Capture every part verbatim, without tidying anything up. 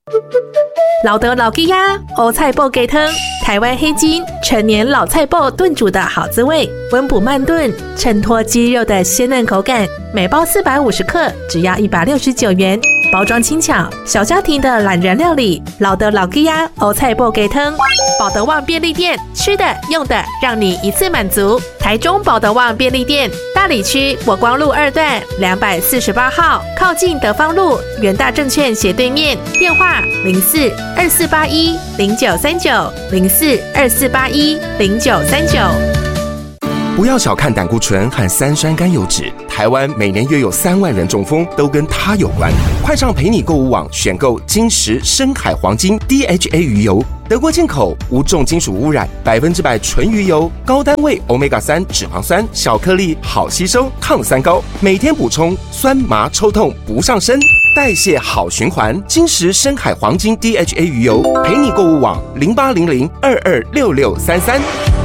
老德老鸡鸭欧菜脯鸡汤，台湾黑金陈年老菜脯炖煮的好滋味，温补慢炖，衬托鸡肉的鲜嫩口感。每包四百五十克，只要一百六十九元。包装轻巧，小家庭的懒人料理。老德老鸡鸭欧菜脯鸡汤，保德旺便利店，吃的用的让你一次满足。台中保德旺便利店，大里区国光路二段两百四十八号，靠近德芳路元大证券斜对面。电话零四二四八一零九三九零四二四八一零九三九。 不要小看胆固醇和三酸甘油酯，台湾每年约有三万人中风，都跟它有关。快上陪你购物网选购金石深海黄金 D H A 鱼油，德国进口，无重金属污染，百分之百纯鱼油，高单位 欧米伽三 脂肪酸，小颗粒，好吸收，抗三高，每天补充，酸麻抽痛不上身，代谢好循环。金石深海黄金 D H A 鱼油，陪你购物网零八零零二二六六三三。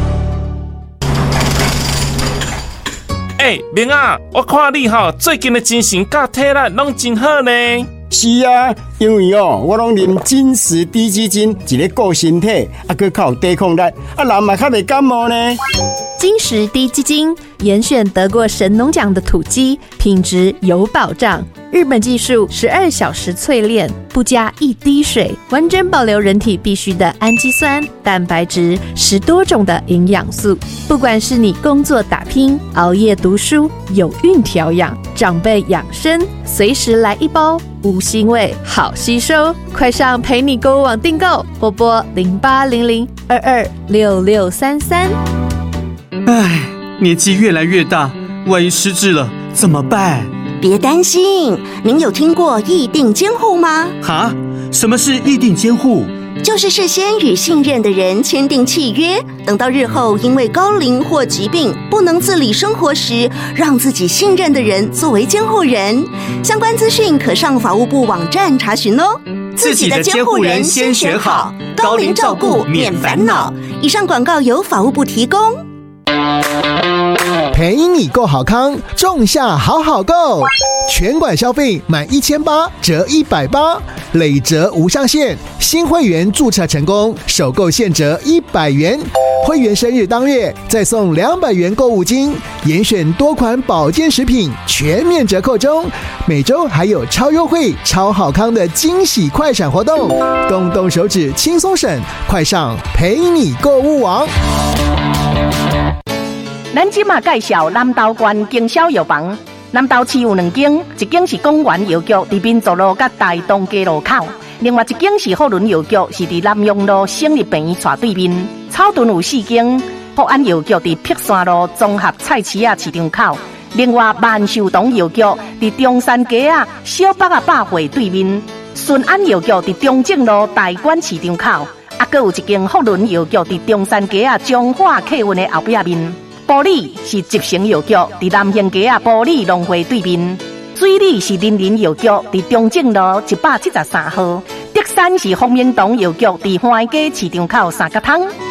哎、欸，明啊，我看你吼最近的精神甲体力拢真好呢。 是啊，因为哦，我拢啉金石低基金，一个顾身体，啊，佮较有抵抗力，啊，人嘛较袂感冒呢。 金石低基金严选得过神农奖的土鸡，品质有保障。日本技术十二小时淬炼，不加一滴水，完整保留人体必需的氨基酸、蛋白质，十多种的营养素。不管是你工作打拼、熬夜读书、有孕调养、长辈养生，随时来一包，无腥味，好吸收。快上陪你购物网订购，或拨零八零零二二六六三三。 唉，年纪越来越大，万一失智了怎么办？ 别担心，您有听过议定监护吗？ 哈？什么是议定监护？ 就是事先与信任的人签订契约，等到日后因为高龄或疾病不能自理生活时，让自己信任的人作为监护人。相关资讯可上法务部网站查询哦。 自己的监护人先选好，高龄照顾免烦恼。 以上广告由法务部提供。 陪你购好康，仲夏好好购，全馆消费满一千八折一百八，累折无上限。新会员注册成功，首购现折一百元，会员生日当月再送两百元购物金，严选多款保健食品全面折扣中，每周还有超优惠、超好康的惊喜快闪活动，动动手指轻松省，快上陪你购物网。 咱即马介绍南投县经销药房。南投市有两间，一间是公园药局，伫民族路甲大东街路口；另外一间是福伦药局，是伫南阳路省立病院斜对面。草屯有四间，福安药局伫碧山路综合菜市仔市场口；另外万寿堂药局伫中山街啊小北啊百货对面。顺安药局伫中正路大馆市场口，啊，阁有一间福伦药局伫中山街啊中华客运的后壁面。埔里是集成药局，伫南兴街啊埔里农会对面；水里是林林药局，伫中正路一百七十三号；德山是丰明堂药局，伫花街市场口三角汤。